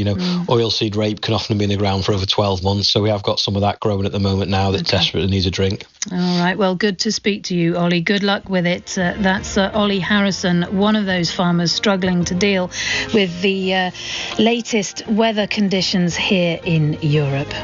Oilseed rape can often be in the ground for over 12 months. So we have got some of that growing at the moment now that desperately needs a drink. All right. Well, good to speak to you, Ollie. Good luck with it. That's Ollie Harrison, one of those farmers struggling to deal with the latest weather conditions here in Europe.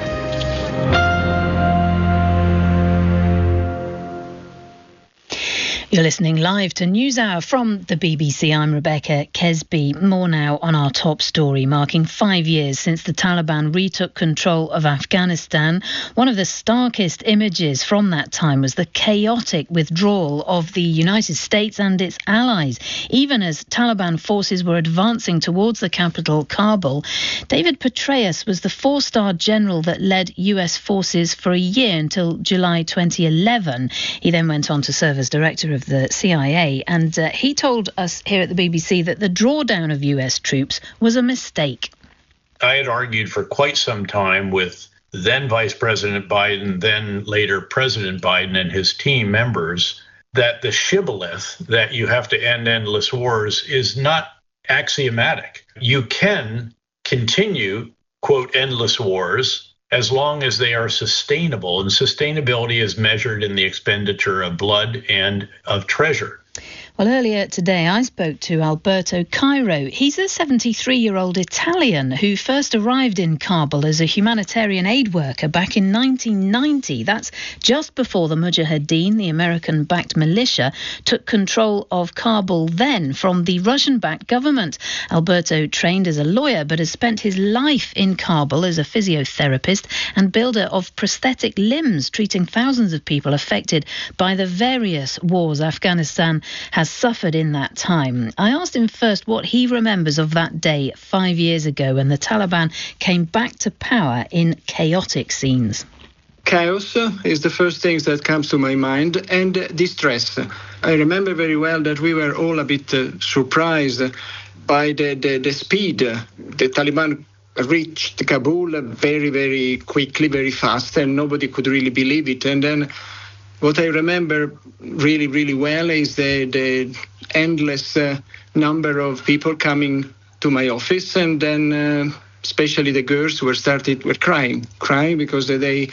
You're listening live to NewsHour from the BBC. I'm Rebecca Kesby. More now on our top story, marking 5 years since the Taliban retook control of Afghanistan. One of the starkest images from that time was the chaotic withdrawal of the United States and its allies. Even as Taliban forces were advancing towards the capital, Kabul, David Petraeus was the four-star general that led US forces for a year until July 2011. He then went on to serve as director of the CIA, and he told us here at the BBC that the drawdown of US troops was a mistake. I had argued for quite some time with then Vice President Biden, then later President Biden and his team members, that the shibboleth that you have to end endless wars is not axiomatic. You can continue, quote, endless wars as long as they are sustainable, and sustainability is measured in the expenditure of blood and of treasure. Well, earlier today, I spoke to Alberto Cairo. He's a 73-year-old Italian who first arrived in Kabul as a humanitarian aid worker back in 1990. That's just before the Mujahideen, the American-backed militia, took control of Kabul then from the Russian-backed government. Alberto trained as a lawyer but has spent his life in Kabul as a physiotherapist and builder of prosthetic limbs, treating thousands of people affected by the various wars Afghanistan has suffered in that time. I asked him first what he remembers of that day 5 years ago when the Taliban came back to power in chaotic scenes. Chaos is the first thing that comes to my mind, and distress. I remember very well that we were all a bit surprised by the speed. The Taliban reached Kabul very, very quickly, very fast, and nobody could really believe it. And then what I remember really, really well is the endless number of people coming to my office, and then especially the girls were crying because they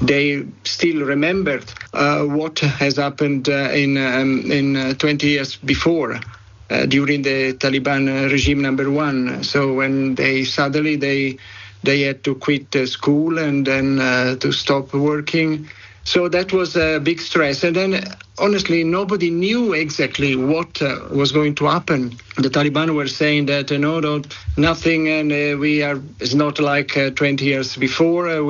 still remembered what has happened in 20 years before. During the Taliban regime number one. So when they had to quit school and then to stop working. So that was a big stress. And then, honestly, nobody knew exactly what was going to happen. The Taliban were saying that, no, nothing, and it's not like 20 years before.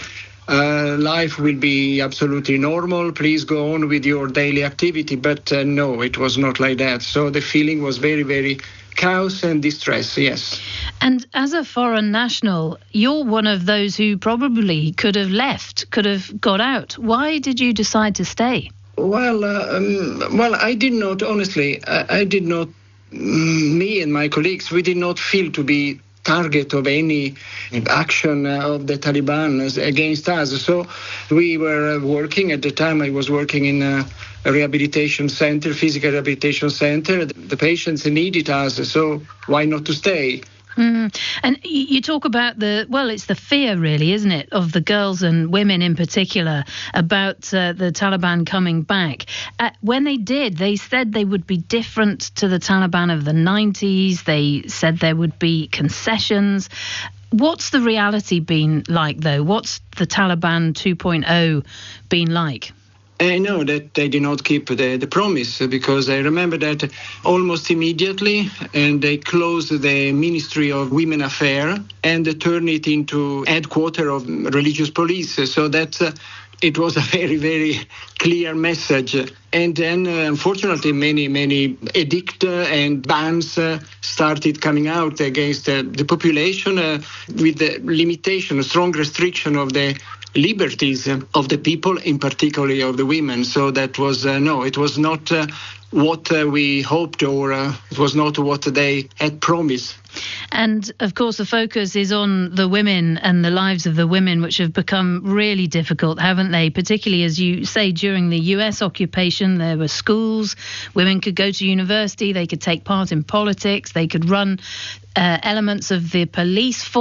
Life will be absolutely normal. Please go on with your daily activity. But no, it was not like that. So the feeling was very, very chaos and distress, yes. And as a foreign national, you're one of those who probably could have left, could have got out. Why did you decide to stay? Well, I did not, honestly, I did not, me and my colleagues, we did not feel to be target of any action of the Taliban against us. So we were working, at the time I was working in a rehabilitation center, physical rehabilitation center. The patients needed us, so why not to stay? And you talk about it's the fear really, isn't it, of the girls and women in particular about the Taliban coming back. When they did, they said they would be different to the Taliban of the 90s. They said there would be concessions. What's the reality been like, though? What's the Taliban 2.0 been like? I know that they did not keep the promise, because I remember that almost immediately, and they closed the Ministry of Women Affairs and turned it into headquarters of religious police. So that it was a very, very clear message. And then, unfortunately, many edicts and bans started coming out against the population with the limitation, a strong restriction of the liberties of the people, in particular of the women. So that was, it was not what we hoped, or it was not what they had promised. And, of course, the focus is on the women and the lives of the women, which have become really difficult, haven't they? Particularly, as you say, during the US occupation, there were schools, women could go to university, they could take part in politics, they could run elements of the police force.